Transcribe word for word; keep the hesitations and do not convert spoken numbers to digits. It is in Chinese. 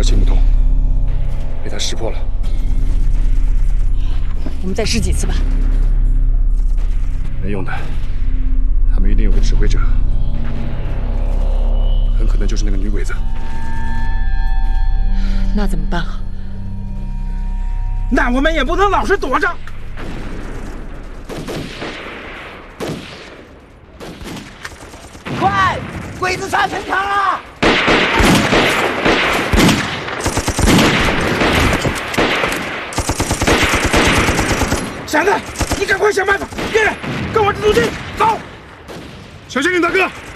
行不通，被他识破了。 我们再试几次吧。 没用的，他们一定有个指挥者，很可能就是那个女鬼子。 那怎么办啊？ 那我们也不能老是躲着。 快，鬼子杀城墙了！ 闪子，你赶快想办法！别人，跟我这组军走。 小仙女大哥。